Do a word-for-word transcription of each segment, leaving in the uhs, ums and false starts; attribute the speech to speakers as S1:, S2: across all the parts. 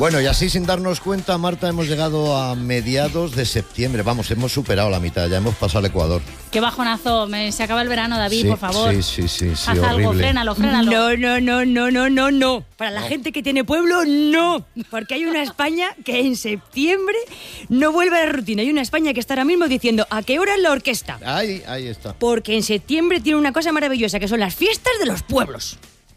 S1: Bueno, y así sin darnos cuenta, Marta, hemos llegado a mediados de septiembre. Vamos, hemos superado la mitad, ya hemos pasado al Ecuador.
S2: Qué bajonazo, me, se acaba el verano, David,
S1: sí,
S2: por favor.
S1: Sí, sí, sí, sí,
S2: Haz
S1: horrible.
S2: algo, frénalo, frénalo.
S3: No, no, no, no, no, no, no. Para la no. gente que tiene pueblo, no. Porque hay una España que en septiembre no vuelve a la rutina. Hay una España que está ahora mismo diciendo ¿a qué hora es la orquesta?
S1: Ahí, ahí está.
S3: Porque en septiembre tiene una cosa maravillosa, que son las fiestas de los pueblos.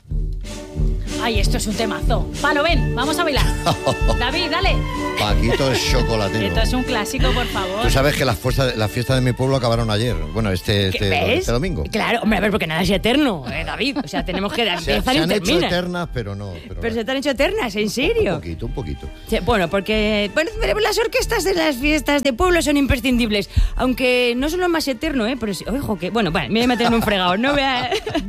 S2: Ay, esto es un temazo. Palo, ven, vamos a bailar. David, dale.
S1: Paquito es chocolatero.
S2: Esto es un clásico, por favor.
S1: Tú sabes que las fiestas la fiesta de mi pueblo acabaron ayer. Bueno, este, este, este domingo.
S3: Claro, hombre, a ver, porque nada es eterno, eh, David. O sea, tenemos que dar.
S1: Se, se han hecho eternas, pero no. Pero,
S3: pero se te han hecho eternas, ¿en serio?
S1: Un poquito, un poquito.
S3: Sí, bueno, porque bueno, las orquestas de las fiestas de pueblo son imprescindibles. Aunque no son lo más eterno, ¿eh? Pero sí, ojo, que. Bueno, vale, me voy a meter en un fregado. No voy a.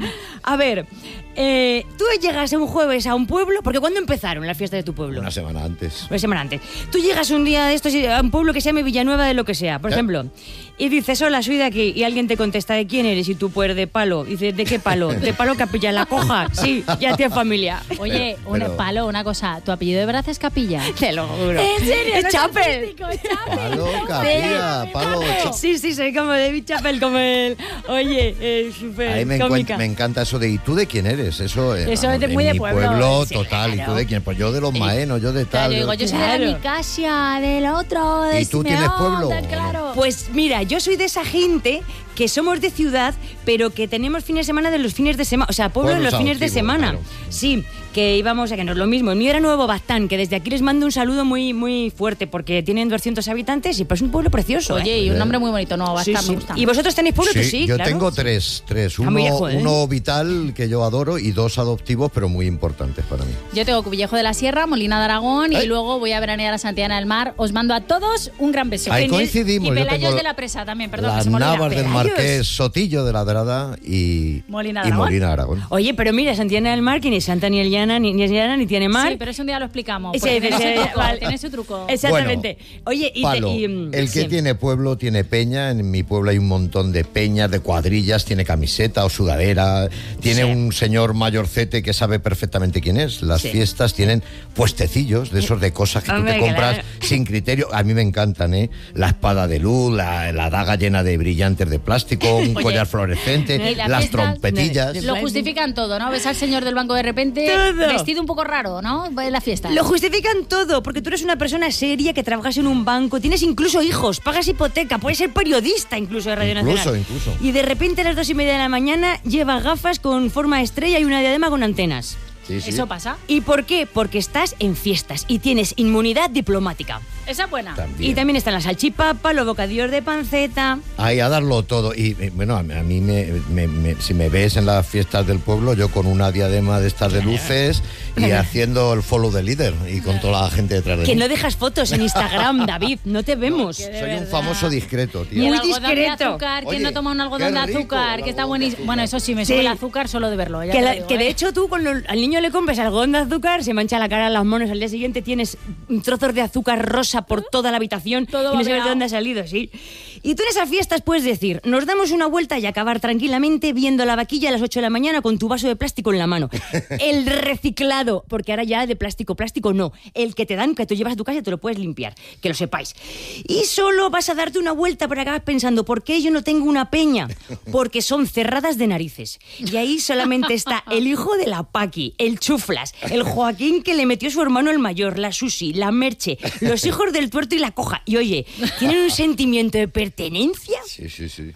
S3: A ver. Eh, tú llegas un jueves a un pueblo, porque ¿cuándo empezaron las fiestas de tu pueblo?
S1: Una semana antes.
S3: Una semana antes. Tú llegas un día de estos a un pueblo que se llame Villanueva de lo que sea, por ¿Eh? ejemplo, y dices, hola, soy de aquí, y alguien te contesta, ¿de quién eres? Y tú, pues, de Palo. Y dices, ¿de qué Palo? ¿De Palo Capilla? ¿La Coja? Sí, ya tienes familia.
S2: Oye,
S1: pero, pero...
S2: un Palo, una cosa, ¿tu apellido de verdad es Capilla?
S3: Te lo juro.
S2: ¿En serio?
S3: Es
S2: no
S3: Chapel.
S1: Palo Capilla, Palo Chapel.
S3: Sí, sí, soy como David Chapel, como él. Oye, eh, súper
S1: Ahí me,
S3: cómica.
S1: Me encanta eso de, ¿y tú de quién eres? Eso,
S2: eso es de muy
S1: de
S2: mi
S1: pueblo.
S2: pueblo,
S1: sí, total,
S3: claro.
S1: ¿Y tú de quién? Pues yo de los maenos, yo de tal.
S2: Claro, digo, yo soy
S3: claro.
S2: de la Nicasia, del otro, de
S1: ¿Y tú
S2: Simeón,
S1: tienes pueblo?
S2: Tal, claro.
S3: Pues mira, yo soy de esa gente que somos de ciudad, pero que tenemos fines de semana de los fines de semana, o sea, pueblo en los fines de semana. Claro. Sí, que íbamos, a que no es lo mismo. El mío era Nuevo Bastán, que desde aquí les mando un saludo muy muy fuerte, porque tienen doscientos habitantes y pues es un pueblo precioso.
S2: Oye,
S3: ¿eh?
S2: y un nombre muy bonito, Nuevo Bastán,
S3: sí, sí.
S2: me gusta.
S3: ¿Y vosotros tenéis pueblo?
S1: Sí,
S3: Tú sí,
S1: yo
S3: claro.
S1: tengo tres, tres. Uno,
S3: viejo, ¿eh?
S1: uno vital, que yo adoro, y dos adoptivos, pero muy importantes para mí.
S2: Yo tengo Cubillejo de la Sierra, Molina de Aragón,
S1: ¿Eh?
S2: y luego voy a veranear a Santillana del Mar. Os mando a todos un gran beso.
S1: Ahí coincidimos.
S2: Y Pelayos
S1: yo tengo
S2: de la Presa también, perdón,
S1: las
S2: que se me olvida.
S1: Navas del
S3: Pelayos.
S1: Marqués, Sotillo de la Drada y
S2: Molina de
S1: y
S2: Aragón.
S1: Molina de Aragón.
S3: Oye, pero mira, Santillana del Mar, que ni Santa ni Llana, ni, ni es Llana, ni tiene mar.
S2: Sí, pero eso un día lo explicamos.
S3: Sí,
S2: Porque tiene,
S3: sí,
S2: su truco,
S3: vale.
S2: tiene su truco.
S3: Exactamente.
S1: Bueno,
S3: Oye, y,
S1: Palo,
S3: te, y
S1: el que
S3: sí.
S1: tiene pueblo tiene peña. En mi pueblo hay un montón de peñas, de cuadrillas, tiene camiseta o sudadera, tiene
S3: Sí.
S1: un señor mayorcete que sabe perfectamente quién es. Las
S3: Sí.
S1: fiestas tienen puestecillos de esos de cosas que
S3: Hombre,
S1: tú te compras
S3: claro.
S1: sin criterio. A mí me encantan, ¿eh? La espada de luz, la, la daga llena de brillantes de plástico, un
S2: Oye,
S1: collar fluorescente,
S2: y las
S1: las
S2: fiestas
S1: trompetillas.
S2: Lo justifican todo, ¿no? Ves al señor del banco de repente
S3: Todo.
S2: vestido un poco raro, ¿no? En la fiesta.
S3: Lo justifican todo, porque tú eres una persona seria que trabajas en un banco, tienes incluso hijos, pagas hipoteca, puedes ser periodista incluso de Radio
S1: Incluso,
S3: Nacional.
S1: incluso.
S3: Y de repente a las dos y media de la mañana llevas gafas con forma de estrella y una diadema con antenas.
S1: Sí, sí.
S2: ¿Eso pasa?
S3: ¿Y por qué? Porque estás en fiestas y tienes inmunidad diplomática.
S2: Esa es buena.
S1: También.
S3: Y también están las salchipapa, los bocadillos de panceta.
S1: Ahí a darlo todo. Y eh, bueno, a mí, a mí me, me- me- si me ves en las fiestas del pueblo, yo con una diadema de estas de luces y haciendo el follow de líder y con toda la gente detrás de
S3: Que
S1: mí.
S3: no dejas fotos en Instagram, David, no te vemos.
S2: que de
S1: Soy un
S2: verdad.
S1: famoso discreto, tío.
S2: Y el
S3: Muy
S2: algodón de
S3: discreto.
S2: azúcar, ¿quién
S1: Oye,
S2: no toma un algodón
S1: qué
S2: de
S1: rico
S2: azúcar?
S1: el
S2: Que está
S1: algodón de
S2: buenísimo.
S1: azúcar.
S2: Bueno, eso sí, me
S3: Sí.
S2: sube el azúcar solo de verlo. Ya
S3: Que,
S2: te
S3: la-
S2: lo digo,
S3: que
S2: ¿eh?
S3: de hecho tú cuando al niño le compras algodón de azúcar se mancha la cara, las manos, al día siguiente tienes trozos de azúcar rosa por toda la habitación
S2: Todo
S3: y no sabes de
S2: babeado.
S3: dónde ha salido, sí. Y tú en esas fiestas puedes decir, nos damos una vuelta y acabar tranquilamente viendo la vaquilla a las ocho de la mañana con tu vaso de plástico en la mano. El reciclado, porque ahora ya de plástico, plástico no, el que te dan, que tú llevas a tu casa y te lo puedes limpiar, que lo sepáis. Y solo vas a darte una vuelta para acabas pensando, ¿por qué yo no tengo una peña? Porque son cerradas de narices. Y ahí solamente está el hijo de la Paqui, el Chuflas, el Joaquín que le metió su hermano el mayor, la Susi, la Merche, los hijos del Tuerto y la Coja. Y oye, tienen un sentimiento de pertenencia.
S1: Sí, sí, sí.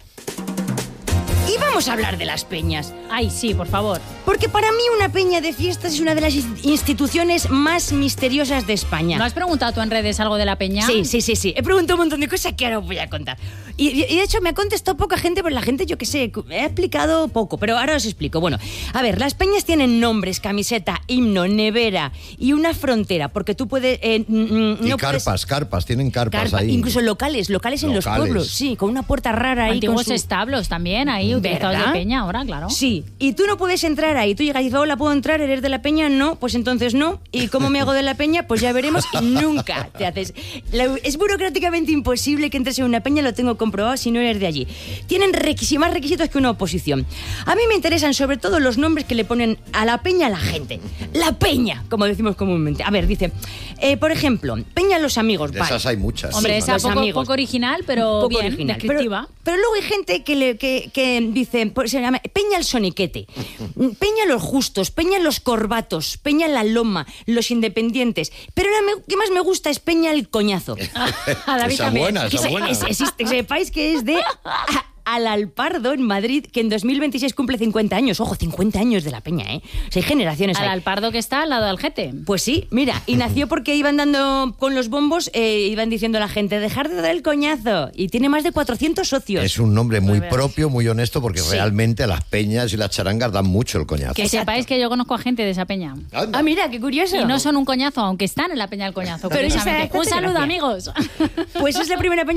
S3: Y vamos a hablar de las peñas.
S2: Ay, sí, por favor.
S3: Porque para mí una peña de fiestas es una de las instituciones más misteriosas de España.
S2: ¿No has preguntado tú en redes algo de la peña?
S3: Sí, sí, sí, sí. He preguntado un montón de cosas que ahora os voy a contar. Y, y- y de hecho me ha contestado poca gente, pero la gente, yo qué sé, he explicado poco, pero ahora os explico. Bueno, a ver, las peñas tienen nombres, camiseta, himno, nevera y una frontera, porque tú puedes... eh, mm, mm,
S1: Y
S3: no
S1: carpas,
S3: puedes-
S1: carpas, tienen carpas
S3: Carpa,
S1: ahí.
S3: incluso locales, locales en los
S1: Locales.
S3: pueblos, sí, con una puerta rara ahí.
S2: Antiguos
S3: con su-
S2: establos también ahí
S1: Muy
S2: utilizados
S3: ¿verdad?
S2: de Peña ahora, claro.
S3: Sí, y tú no puedes entrar ahí. Tú llegas y dices, hola, ¿puedo entrar? ¿Eres de la Peña? No, pues entonces no. ¿Y cómo me hago de la Peña? Pues ya veremos. Y nunca te haces. La- es burocráticamente imposible que entres en una Peña, lo tengo comprobado si no eres de allí. Tienen requisi- más requisitos que una oposición. A mí me interesan sobre todo los nombres que le ponen a la Peña a la gente. La Peña, como decimos comúnmente. A ver, dice, eh, por ejemplo, Peña los amigos.
S1: De
S3: vale.
S1: esas hay muchas.
S2: Hombre,
S1: Sí,
S2: esa
S3: los
S2: poco,
S3: amigos.
S2: poco original, pero
S3: Poco
S2: bien,
S3: original.
S2: descriptiva.
S3: Pero, pero luego hay gente que, le, que, que dice, pues, se llama Peña el Soniquete, Peña los Justos, Peña los Corbatos, Peña la Loma, los Independientes. Pero la me- que más me gusta es Peña el Coñazo.
S2: A David
S1: Esa
S2: también.
S1: buena,
S3: Que
S1: esa
S3: se-
S1: buena.
S3: es- existe, que sepáis que es de a- Alalpardo en Madrid, que en dos mil veintiséis cumple cincuenta años. Ojo, cincuenta años de la Peña, ¿eh? O sea, hay generaciones
S2: Al
S3: ahí.
S2: Alpardo que está al lado del Jete.
S3: Pues sí, mira, y nació porque iban dando con los bombos, eh, iban diciendo a la gente, dejar de dar el coñazo. Y tiene más de cuatrocientos socios.
S1: Es un nombre muy
S2: veas.
S1: propio, muy honesto, porque
S3: Sí.
S1: realmente las peñas y las charangas dan mucho el coñazo.
S2: Que
S3: Exacto.
S2: sepáis que yo conozco a gente de esa peña.
S1: Anda.
S3: Ah, mira, qué curioso.
S2: Y no son un coñazo, aunque están en la peña del coñazo.
S3: Pero esa-
S2: curiosamente.
S3: esta
S2: Un
S3: te
S2: saludo,
S3: gracia.
S2: amigos.
S3: Pues es la primera Peña